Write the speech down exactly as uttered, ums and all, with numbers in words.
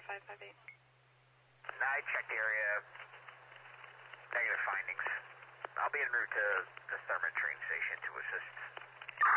five five eight. I checked the area. Negative findings. I'll be en route to the Thurman train station to assist.